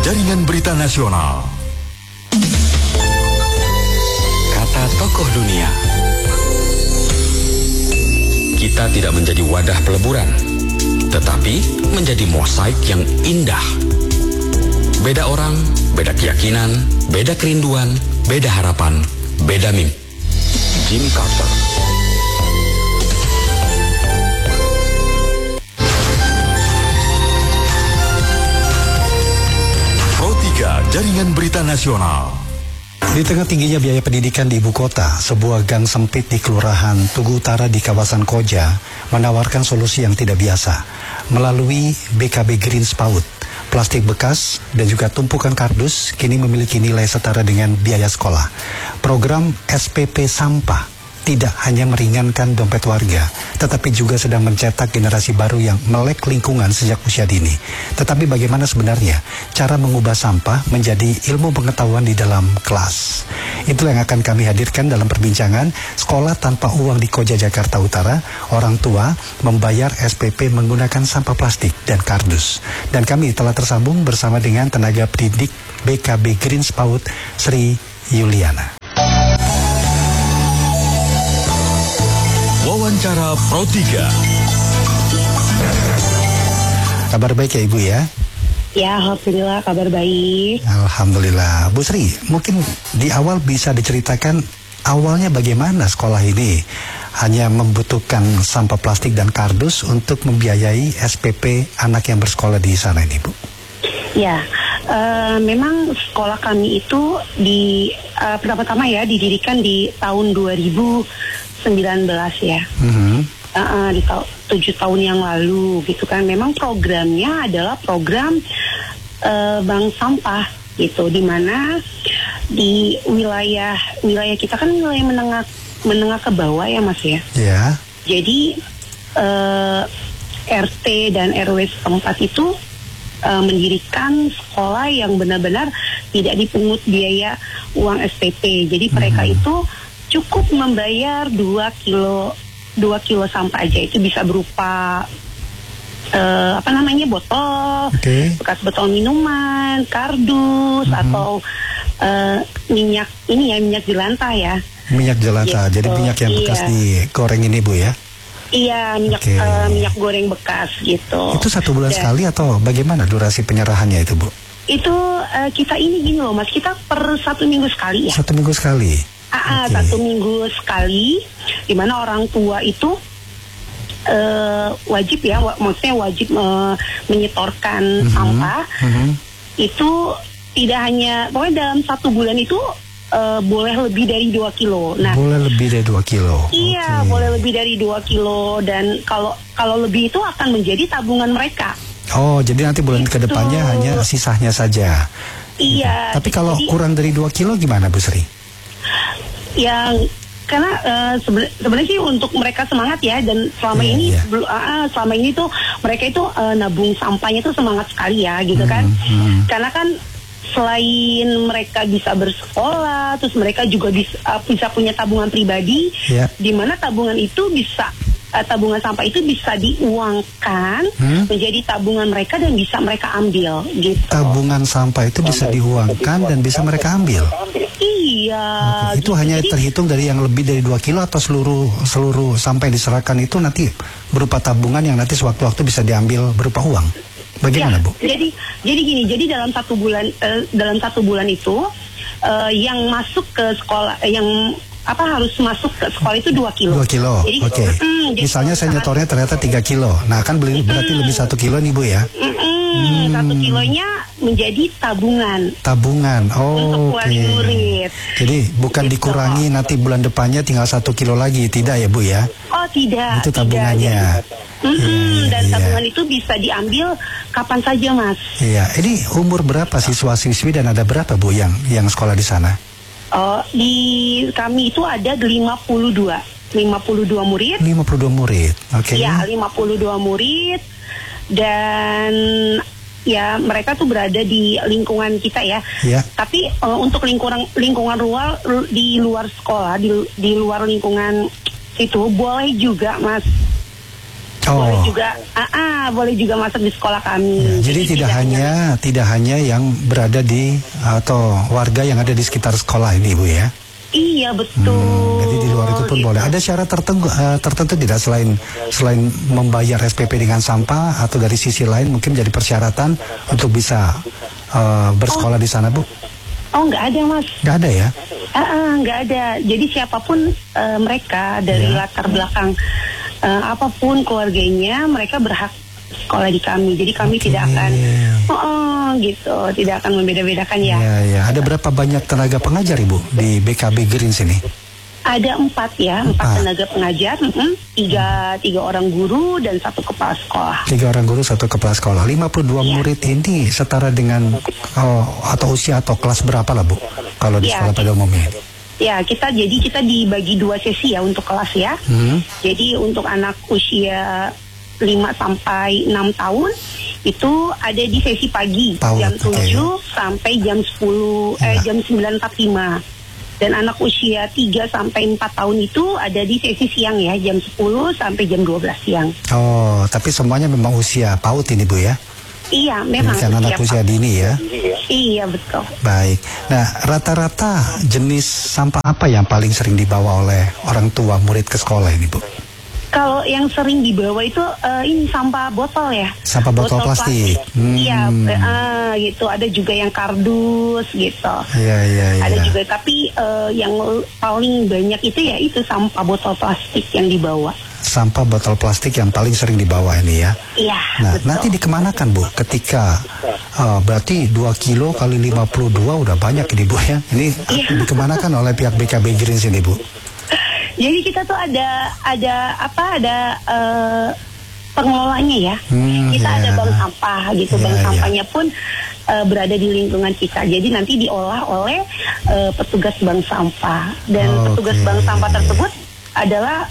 Jaringan Berita Nasional. Kata tokoh dunia. Kita tidak menjadi wadah peleburan, tetapi menjadi mosaik yang indah. Beda orang, beda keyakinan, beda kerinduan, beda harapan, beda mimpi. Jimmy Carter. Pro 3 Jaringan Berita Nasional. Di tengah tingginya biaya pendidikan di ibu kota, sebuah gang sempit di Kelurahan Tugu Utara di kawasan Koja menawarkan solusi yang tidak biasa. Melalui BKB Green Spaut, plastik bekas dan juga tumpukan kardus kini memiliki nilai setara dengan biaya sekolah. Program SPP Sampah tidak hanya meringankan dompet warga, tetapi juga sedang mencetak generasi baru yang melek lingkungan sejak usia dini. Tetapi bagaimana sebenarnya cara mengubah sampah menjadi ilmu pengetahuan di dalam kelas? Itulah yang akan kami hadirkan dalam perbincangan Sekolah Tanpa Uang di Koja, Jakarta Utara. Orang tua membayar SPP menggunakan sampah plastik dan kardus. Dan kami telah tersambung bersama dengan tenaga pendidik BKB Green Spaut, Sri Yuliana. Wawancara Pro 3. Kabar baik ya Ibu ya? Ya, alhamdulillah kabar baik. Alhamdulillah. Bu Sri, mungkin di awal bisa diceritakan awalnya bagaimana sekolah ini hanya membutuhkan sampah plastik dan kardus untuk membiayai SPP anak yang bersekolah di sana ini, Bu? Ya, memang sekolah kami itu pertama-tama ya didirikan di tahun 2019 ya. Di 7 tahun yang lalu gitu kan. Memang programnya adalah program bank sampah gitu, di mana di wilayah kita kan wilayah menengah ke bawah ya Mas ya. Ya. Jadi RT dan RW setempat itu mendirikan sekolah yang benar-benar tidak dipungut biaya uang SPP. Jadi mereka itu cukup membayar 2 kilo sampah aja. Itu bisa berupa botol, bekas botol minuman, kardus, atau minyak jelantah ya. Minyak jelantah, gitu. jadi minyak yang bekas digoreng ini Bu ya? Iya, minyak goreng bekas gitu. Itu 1 bulan sekali atau bagaimana durasi penyerahannya itu Bu? Itu kita ini gini loh Mas, kita per 1 minggu sekali ya. 1 minggu sekali? 1 minggu sekali, di mana orang tua itu wajib ya, maksudnya wajib menyetorkan sampah. Itu tidak hanya, pokoknya dalam 1 bulan itu boleh lebih dari 2 kilo. Nah, boleh lebih dari 2 kilo. Iya, boleh lebih dari 2 kilo, dan kalau lebih itu akan menjadi tabungan mereka. Oh, jadi nanti bulan kedepannya hanya sisanya saja. Iya. Tapi kalau kurang dari 2 kilo gimana Bu Sri? Yang karena sebenarnya sih untuk mereka semangat ya, dan selama ini tuh mereka itu nabung sampahnya tuh semangat sekali ya gitu kan. Karena kan selain mereka bisa bersekolah, terus mereka juga bisa punya tabungan pribadi, di mana tabungan itu bisa tabungan sampah itu bisa diuangkan menjadi tabungan mereka dan bisa mereka ambil gitu. Tabungan sampah itu bisa diuangkan dan bisa mereka ambil. Iya. Itu hanya terhitung dari yang lebih dari 2 kilo atau seluruh sampah yang diserahkan itu nanti berupa tabungan yang nanti sewaktu-waktu bisa diambil berupa uang. Bagaimana Bu? Jadi gini, jadi dalam 1 bulan itu yang masuk ke sekolah harus masuk ke sekolah itu 2 kilo. 2 kilo. Oke. Misalnya saya nyetornya ternyata 3 kilo. Nah, kan berarti lebih 1 kilo nih Bu ya. 1 kilonya menjadi tabungan. Untuk wali murid. Jadi bukan dikurangi nanti bulan depannya tinggal 1 kilo lagi, tidak ya Bu ya? Oh, tidak. Itu tabungannya. Dan tabungan itu bisa diambil kapan saja Mas. Iya. Ini umur berapa siswa-siswi dan ada berapa Bu yang sekolah di sana? Di kami itu ada 52 murid. 52 murid. Oke. Ya, 52 murid. Dan ya mereka tuh berada di lingkungan kita ya. Tapi untuk lingkungan luar di luar sekolah, di luar lingkungan itu boleh juga Mas. boleh juga masuk di sekolah kami. Ya, jadi tidak hanya yang berada di atau warga yang ada di sekitar sekolah ini, Bu ya. Iya, betul. Jadi di luar itu pun boleh. Ada syarat tertentu tidak selain membayar SPP dengan sampah, atau dari sisi lain mungkin jadi persyaratan untuk bisa bersekolah di sana, Bu? Oh, nggak ada, Mas. Nggak ada ya? Nggak ada. Jadi siapapun mereka dari latar belakang apapun keluarganya, mereka berhak sekolah di kami. Jadi kami tidak akan tidak akan membeda-bedakan ya. Ya. Ada berapa banyak tenaga pengajar, Ibu, di BKB Greens ini? Ada 4 tenaga pengajar, 3 orang guru dan 1 kepala sekolah. 3 orang guru, 1 kepala sekolah. 52 murid ini setara dengan atau usia atau kelas berapa lah, Bu? Kalau di sekolah pada umumnya? Ya, kita dibagi 2 sesi ya untuk kelas ya. Jadi untuk anak usia 5 sampai 6 tahun itu ada di sesi pagi jam 7 sampai jam 10 jam 9.45. Dan anak usia 3 sampai 4 tahun itu ada di sesi siang ya, jam 10 sampai jam 12 siang. Oh, tapi semuanya memang usia PAUD ini, Bu ya? Iya, memang anak usia dini ya? Iya, betul. Baik. Nah, rata-rata jenis sampah apa yang paling sering dibawa oleh orang tua murid ke sekolah ini, Bu? Kalau yang sering dibawa itu ini sampah botol ya. Sampah botol plastik. Iya, gitu. Ada juga yang kardus gitu. Iya. Ada juga, tapi yang paling banyak itu sampah botol plastik yang dibawa. Sampah botol plastik yang paling sering dibawa ini ya. Iya. Nah, betul. nanti dikemanakan, Bu? Ketika berarti 2 kilo kali 52 udah banyak ini, Bu ya. Ini dikemanakan oleh pihak BKB Greens ini, Bu? Jadi kita tuh ada pengelolanya ya. Kita ada bank sampah gitu. Bank sampahnya pun berada di lingkungan kita. Jadi nanti diolah oleh petugas bank sampah. Dan petugas bank sampah tersebut adalah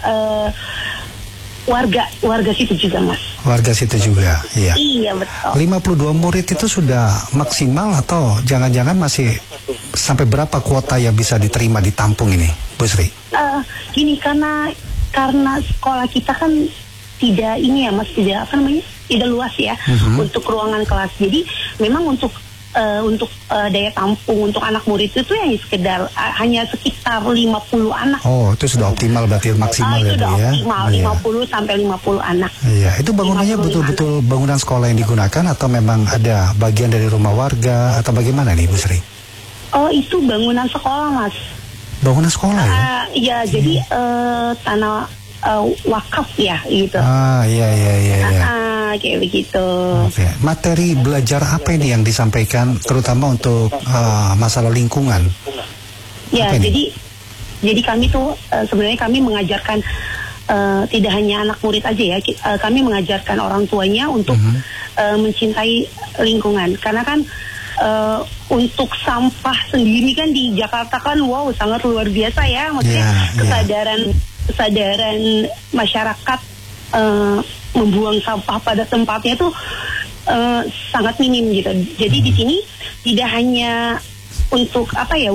warga situ juga, Mas. Warga situ juga, iya. Iya, betul. 52 murid itu sudah maksimal atau jangan-jangan masih sampai berapa kuota yang bisa diterima ditampung ini, Bu Sri? Gini, karena sekolah kita kan tidak ini ya, Mas, tidak luas ya untuk ruangan kelas. Jadi memang untuk daya tampung untuk anak murid itu yang sekedar hanya sekitar 50 anak. Oh, itu sudah optimal berarti maksimal ya, Bu ya? Itu sudah optimal, 50 sampai 50 anak. Iya, itu bangunannya betul-betul bangunan sekolah yang digunakan atau memang ada bagian dari rumah warga atau bagaimana nih, Bu Sri? Oh, itu bangunan sekolah, Mas. Bangunan sekolah ya? Iya, jadi tanah wakaf ya gitu. Iya. Kayak begitu. Oke. Materi belajar apa ini yang disampaikan terutama untuk masalah lingkungan? Ya, jadi kami tuh sebenarnya kami mengajarkan tidak hanya anak murid aja ya, kami mengajarkan orang tuanya untuk mencintai lingkungan, karena kan untuk sampah sendiri kan di Jakarta kan sangat luar biasa ya, maksudnya kesadaran masyarakat membuang sampah pada tempatnya tuh sangat minim gitu. Jadi di sini tidak hanya untuk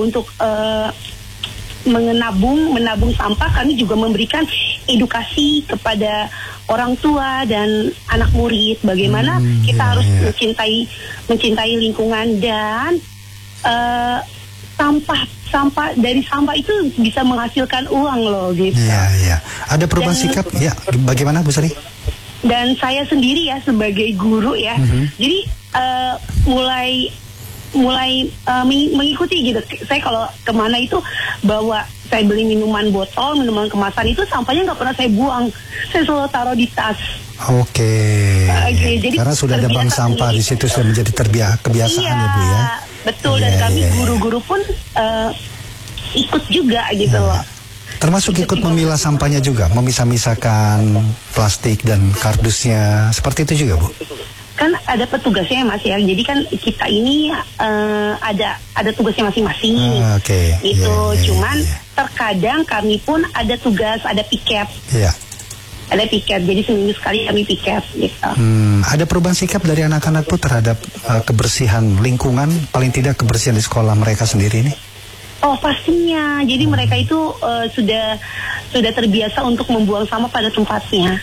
menabung sampah, kami juga memberikan edukasi kepada orang tua dan anak murid bagaimana kita harus mencintai lingkungan, dan sampah itu bisa menghasilkan uang loh gitu. Iya. Ada perubahan sikap ya, bagaimana Bu Sri? Dan saya sendiri ya sebagai guru ya, jadi mulai mengikuti gitu. Saya kalau kemana itu saya beli minuman minuman kemasan itu sampahnya nggak pernah saya buang, saya selalu taruh di tas. Oke. Jadi karena sudah ada bank sampah di situ, sudah menjadi kebiasaan ya, Bu ya. Betul, dan kami guru-guru pun ikut juga gitu loh. Termasuk ikut memilah sampahnya juga, memisah-misahkan plastik dan kardusnya, seperti itu juga, Bu? Kan ada petugasnya Mas ya, jadi kan kita ini ada tugasnya masing-masing. Cuman terkadang kami pun ada tugas, ada piket. Iya. Ada piket, jadi seminggu sekali kami piket gitu. Ada perubahan sikap dari anak-anak Bu terhadap kebersihan lingkungan, paling tidak kebersihan di sekolah mereka sendiri ini? Oh, pastinya. Jadi mereka itu sudah terbiasa untuk membuang sampah pada tempatnya.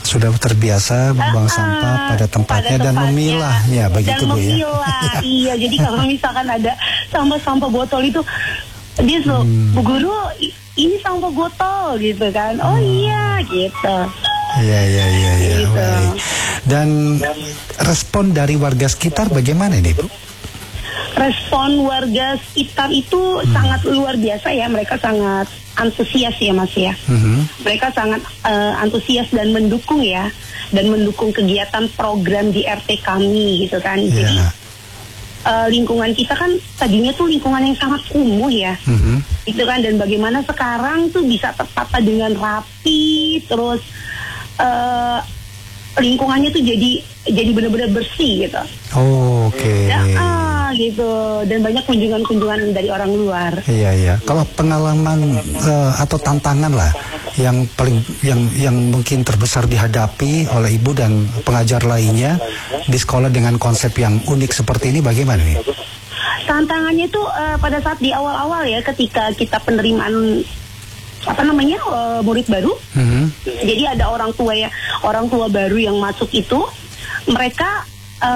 sudah terbiasa membuang sampah pada tempatnya dan memilahnya, begitu Bu ya. Iya, jadi kalau misalkan ada sampah botol itu dia selalu, Bu Guru ini sampah botol gitu kan. Oh iya gitu. Iya. Gitu. Baik. Dan respon dari warga sekitar bagaimana nih Bu? Respon warga sekitar itu sangat luar biasa ya. Mereka sangat antusias ya Mas ya. Mereka sangat antusias dan mendukung ya. Dan mendukung kegiatan program di RT kami gitu kan. Jadi lingkungan kita kan tadinya tuh lingkungan yang sangat kumuh ya. Gitu kan. Dan bagaimana sekarang tuh bisa tertata dengan rapi. Terus lingkungannya tuh jadi benar-benar bersih gitu. Oh, oke. Gitu, dan banyak kunjungan dari orang luar. Iya. Kalau pengalaman atau tantangan lah yang paling yang mungkin terbesar dihadapi oleh Ibu dan pengajar lainnya di sekolah dengan konsep yang unik seperti ini bagaimana nih? Tantangannya itu pada saat di awal-awal ya, ketika kita penerimaan murid baru. Jadi ada orang tua baru yang masuk itu, mereka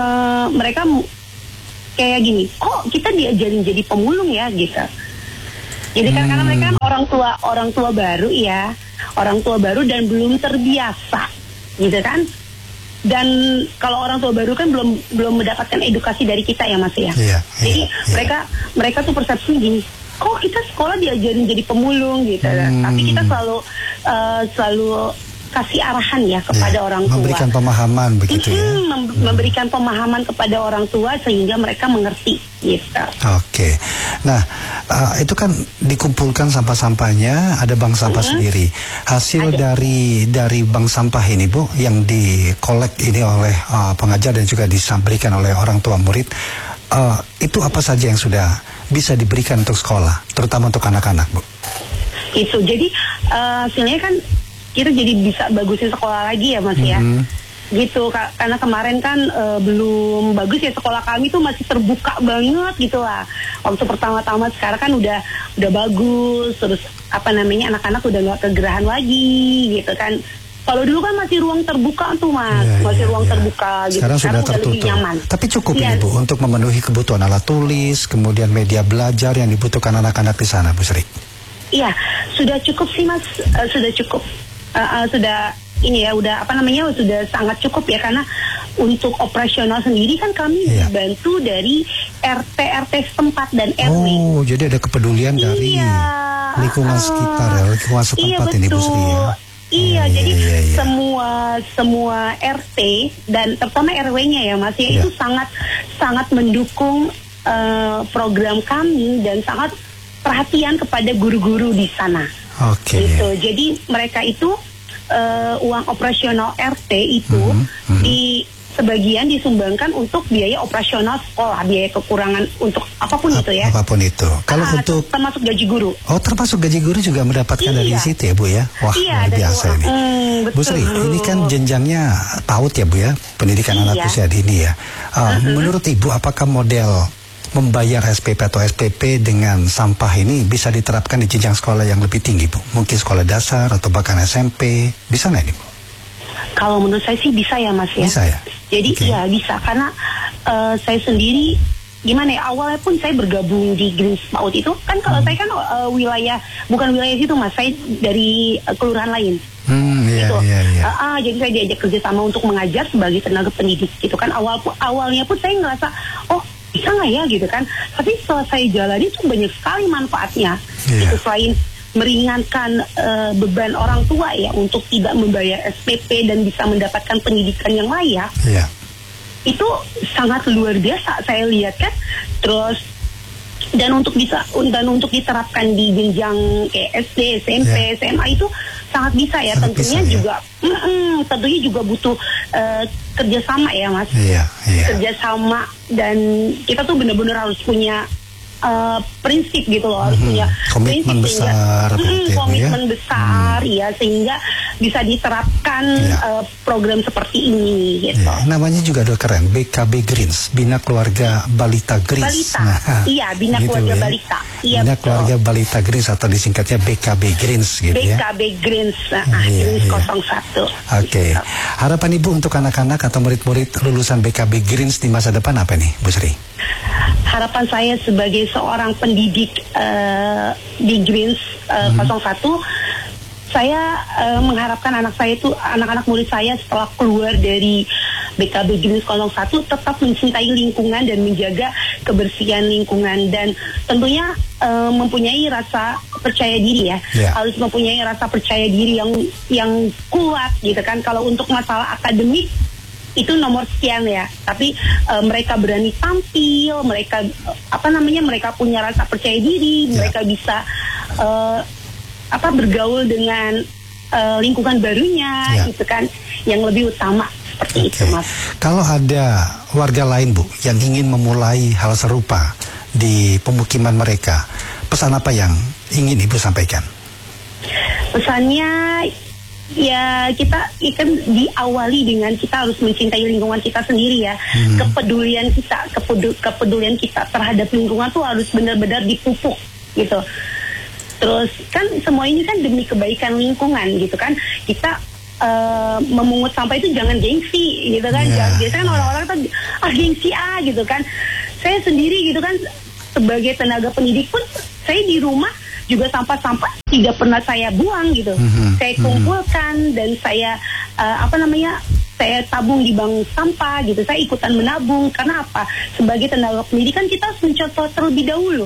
kayak gini, kok kita diajarin jadi pemulung ya gitu. Jadi kan karena mereka kan orang tua baru ya, orang tua baru dan belum terbiasa, gitu kan. Dan kalau orang tua baru kan belum mendapatkan edukasi dari kita ya Mas ya. Jadi mereka tuh persepsi gini, kok kita sekolah diajarin jadi pemulung gitu. Tapi kita selalu kasih arahan ya kepada orang tua. Memberikan pemahaman begitu ya. Memberikan pemahaman kepada orang tua sehingga mereka mengerti gitu. Oke. Nah, itu kan dikumpulkan sampah-sampahnya, ada bank sampah sendiri. Hasil dari bank sampah ini Bu yang dikolek ini oleh pengajar dan juga disampaikan oleh orang tua murid, itu apa saja yang sudah bisa diberikan untuk sekolah, terutama untuk anak-anak Bu? Itu jadi hasilnya kan kita jadi bisa bagusin sekolah lagi ya Mas ya. Gitu, karena kemarin kan belum bagus ya sekolah kami tuh masih terbuka banget gitu lah. Waktu pertama-tama, sekarang kan udah bagus, terus anak-anak udah nggak kegerahan lagi gitu kan. Kalau dulu kan masih ruang terbuka tuh Mas, ruang terbuka gitu. Sekarang sudah tertutup. Lebih nyaman. Tapi cukup ini Bu untuk memenuhi kebutuhan alat tulis, kemudian media belajar yang dibutuhkan anak-anak di sana Bu Sri. Iya, sudah cukup sih Mas, sudah cukup. Sudah sudah sangat cukup ya, karena untuk operasional sendiri kan kami dibantu dari RT setempat dan RW. Oh, jadi ada kepedulian dari lingkungan sekitar ya, lingkungan setempat ini Bu Sri ya. Jadi semua RT dan terutama RW-nya ya Mas ya, itu sangat mendukung program kami dan sangat perhatian kepada guru-guru di sana. Gitu. Jadi mereka itu uang operasional RT itu di sebagian disumbangkan untuk biaya operasional sekolah, biaya kekurangan untuk apapun itu ya. Apapun itu. Kalau untuk termasuk gaji guru. Oh, termasuk gaji guru juga mendapatkan dari situ ya Bu ya. Wah, luar biasa ini. Bu Sri, ini kan jenjangnya PAUD ya Bu ya, pendidikan anak usia dini ya. Menurut Ibu apakah model membayar SPP atau SPP dengan sampah ini bisa diterapkan di jenjang sekolah yang lebih tinggi Bu? Mungkin sekolah dasar atau bahkan SMP, bisa nggak ini Bu? Kalau menurut saya sih bisa ya Mas ya. Bisa ya? Jadi ya bisa, karena saya sendiri gimana ya, awalnya pun saya bergabung di Greens PAUD itu kan, kalau saya kan bukan wilayah situ Mas, saya dari kelurahan lain. Gitu. Jadi saya diajak kerjasama untuk mengajar sebagai tenaga pendidik gitu kan. Awalnya pun saya ngerasa, oh bisa nggak ya gitu kan, tapi setelah saya jalani itu banyak sekali manfaatnya. Itu selain meringankan beban orang tua ya untuk tidak membayar SPP dan bisa mendapatkan pendidikan yang layak, itu sangat luar biasa saya lihat kan. Terus dan untuk diterapkan di jenjang kayak SD, SMP, SMA itu sangat bisa ya. Tentunya juga butuh kerjasama ya Mas. Kerjasama, dan kita tuh benar-benar harus punya prinsip gitu loh, harus punya komitmen besar, ya, sehingga bisa diterapkan program seperti ini gitu. Namanya juga udah keren, BKB Greens, Bina Keluarga Balita Greens. Bina Keluarga Balita. Iya, Bina Keluarga Balita Greens atau disingkatnya BKB Greens gitu ya. BKB Greens, Iya, Greens iya. 01. Oke. Harapan Ibu untuk anak-anak atau murid-murid lulusan BKB Greens di masa depan apa nih, Bu Sri? Harapan saya sebagai seorang pendidik di Greens 01, saya mengharapkan anak-anak murid saya setelah keluar dari BKB Greens 01 tetap mencintai lingkungan dan menjaga kebersihan lingkungan, dan tentunya mempunyai rasa percaya diri ya. Harus mempunyai rasa percaya diri yang kuat gitu kan. Kalau untuk masalah akademik itu nomor sekian ya, tapi mereka berani tampil, mereka mereka punya rasa percaya diri, mereka bisa bergaul dengan lingkungan barunya gitu kan, yang lebih utama seperti itu, Mas. Kalau ada warga lain, Bu, yang ingin memulai hal serupa di pemukiman mereka, pesan apa yang ingin Ibu sampaikan? Pesannya ya kita kan diawali dengan kita harus mencintai lingkungan kita sendiri ya. Kepedulian kita terhadap lingkungan tuh harus benar-benar dipupuk gitu. Terus kan semua ini kan demi kebaikan lingkungan gitu kan. Kita memungut sampah itu jangan gengsi gitu kan. Biasanya kan orang-orang tuh gengsi gitu kan. Saya sendiri gitu kan sebagai tenaga pendidik pun, saya di rumah juga sampah-sampah tidak pernah saya buang gitu. Saya kumpulkan dan saya saya tabung di bank sampah gitu. Saya ikutan menabung. Karena apa? Sebagai tenaga pendidikan kita harus mencontoh terlebih dahulu.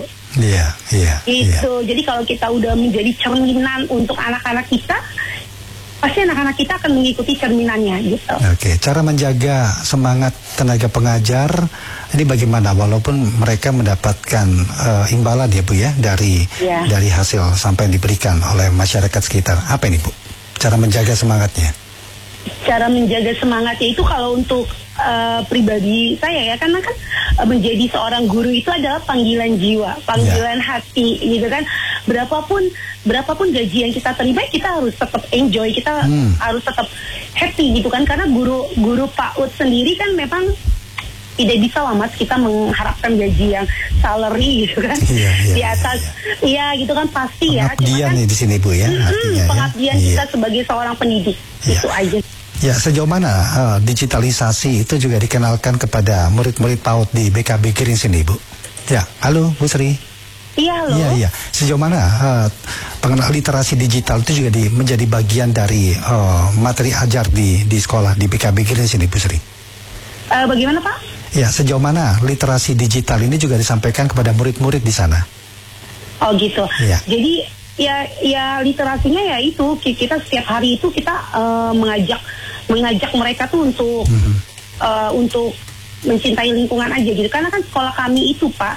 Gitu. Jadi kalau kita udah menjadi cerminan untuk anak-anak kita, pasti anak-anak kita akan mengikuti cerminannya gitu. Oke, cara menjaga semangat tenaga pengajar ini bagaimana walaupun mereka mendapatkan imbalan ya Bu ya dari hasil sampah yang diberikan oleh masyarakat sekitar. Apa ini Bu? Cara menjaga semangatnya? Cara menjaga semangatnya itu kalau untuk pribadi saya ya, karena kan menjadi seorang guru itu adalah panggilan jiwa, panggilan hati gitu kan. Berapapun gaji yang kita terima, kita harus tetap enjoy, kita harus tetap happy gitu kan. Karena guru PAUD sendiri kan memang tidak bisa lah Mas kita mengharapkan gaji yang salary gitu kan di atas gitu kan, pasti ya. Pengabdian nih di sini Bu ya, artinya pengabdian kita sebagai seorang pendidik itu aja. Ya, sejauh mana digitalisasi itu juga dikenalkan kepada murid-murid PAUD di BKB Greens ini Bu? Ya, halo Bu Sri. Iya, halo. Iya. Sejauh mana pengenal literasi digital itu juga menjadi bagian dari materi ajar di sekolah di BKB Greens ini Bu Sri? Bagaimana Pak? Ya, sejauh mana literasi digital ini juga disampaikan kepada murid-murid di sana? Oh gitu. Ya. Jadi ya literasinya ya itu kita setiap hari itu kita mengajak mereka tuh untuk mencintai lingkungan aja gitu. Karena kan sekolah kami itu Pak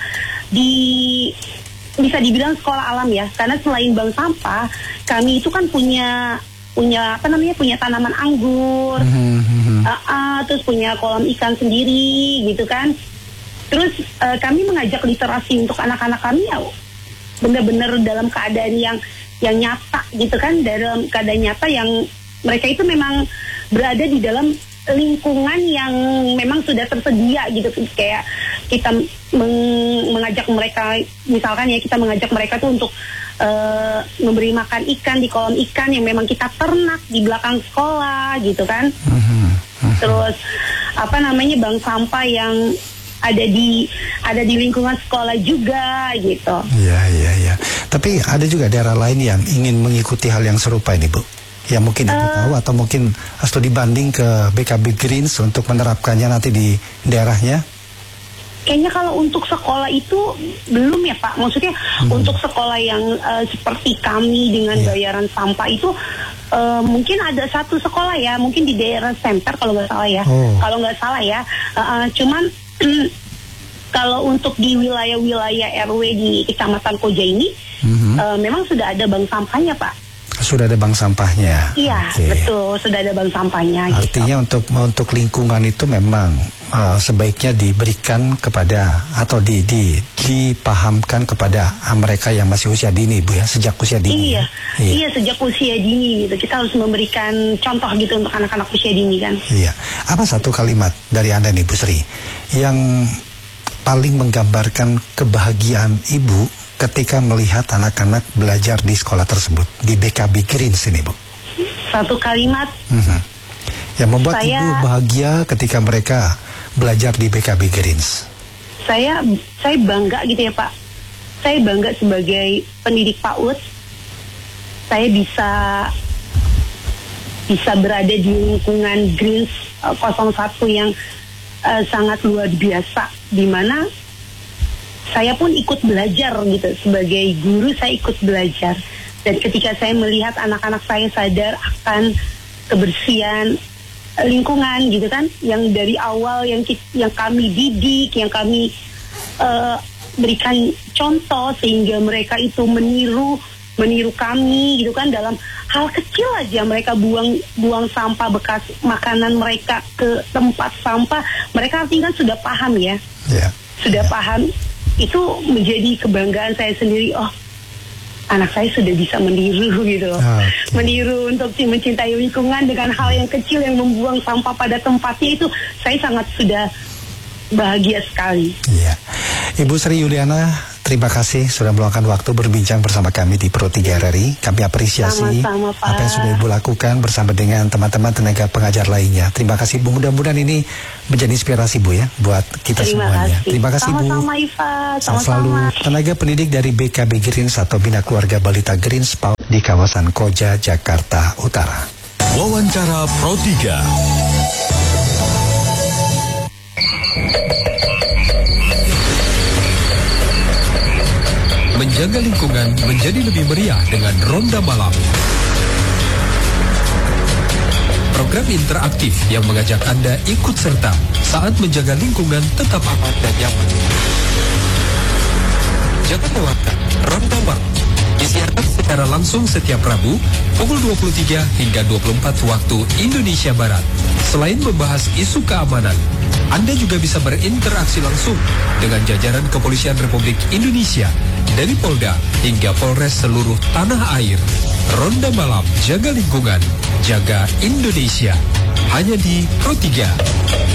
bisa dibilang sekolah alam ya. Karena selain bank sampah, kami itu kan punya tanaman anggur, terus punya kolam ikan sendiri gitu kan. Terus kami mengajak literasi untuk anak-anak kami ya benar-benar dalam keadaan yang nyata gitu kan, dalam keadaan nyata yang mereka itu memang berada di dalam lingkungan yang memang sudah tersedia gitu. Kayak kita mengajak mereka, misalkan ya kita mengajak mereka tuh untuk memberi makan ikan di kolam ikan yang memang kita ternak di belakang sekolah gitu kan. Terus bank sampah yang ada di lingkungan sekolah juga gitu. Iya. Tapi ada juga daerah lain yang ingin mengikuti hal yang serupa ini Bu, yang mungkin Ibu tahu atau mungkin studi banding ke BKB Greens untuk menerapkannya nanti di daerahnya? Kayaknya kalau untuk sekolah itu belum ya Pak. Maksudnya untuk sekolah yang seperti kami dengan bayaran sampah itu mungkin ada satu sekolah ya, mungkin di daerah Center kalau nggak salah ya. Kalau nggak salah ya. Cuman kalau untuk di wilayah-wilayah RW di Kecamatan Koja ini memang sudah ada bank sampahnya Pak. Sudah ada bank sampahnya. Iya, betul, sudah ada bank sampahnya. Artinya gitu. untuk lingkungan itu memang sebaiknya diberikan kepada atau dipahamkan kepada mereka yang masih usia dini Bu ya, sejak usia dini. Iya, sejak usia dini gitu. Kita harus memberikan contoh gitu untuk anak-anak usia dini kan. Iya. Apa satu kalimat dari Anda nih Bu Sri yang paling menggambarkan kebahagiaan Ibu ketika melihat anak-anak belajar di sekolah tersebut, di BKB Greens ini, Bu? Satu kalimat. Yang membuat Ibu bahagia ketika mereka belajar di BKB Greens. Saya bangga gitu ya Pak. Saya bangga sebagai pendidik PAUD. Saya bisa berada di lingkungan Greens 01 yang sangat luar biasa, di mana saya pun ikut belajar gitu. Sebagai guru saya ikut belajar. Dan ketika saya melihat anak-anak saya sadar akan kebersihan lingkungan gitu kan, yang dari awal yang kami didik, yang kami berikan contoh sehingga mereka itu meniru kami gitu kan, dalam hal kecil aja mereka buang sampah bekas makanan mereka ke tempat sampah, mereka artinya kan sudah paham ya. Sudah paham. Itu menjadi kebanggaan saya sendiri. Oh, anak saya sudah bisa meniru gitu loh. Meniru untuk mencintai lingkungan dengan hal yang kecil, yang membuang sampah pada tempatnya, itu saya sangat sudah bahagia sekali. Iya. Ibu Sri Yuliana, terima kasih sudah meluangkan waktu berbincang bersama kami di Pro 3 RRI. Kami apresiasi apa yang sudah Ibu lakukan bersama dengan teman-teman tenaga pengajar lainnya. Terima kasih Bu, mudah-mudahan ini menjadi inspirasi Bu ya buat kita semuanya. Terima kasih Bu. Sama-sama Iva, sama-sama. Selalu tenaga pendidik dari BKB Greens atau Bina Keluarga Balita Greens PAUD di kawasan Koja, Jakarta Utara. Wawancara Pro 3. Menjaga lingkungan menjadi lebih meriah dengan Ronda Malam. Program interaktif yang mengajak Anda ikut serta saat menjaga lingkungan tetap aman dan nyaman. Jangan lewatkan Ronda Malam. Disiarkan secara langsung setiap Rabu pukul 23 hingga 24 waktu Indonesia Barat. Selain membahas isu keamanan, Anda juga bisa berinteraksi langsung dengan jajaran Kepolisian Republik Indonesia, dari Polda hingga Polres seluruh tanah air. Ronda Malam, jaga lingkungan, jaga Indonesia. Hanya di Pro 3.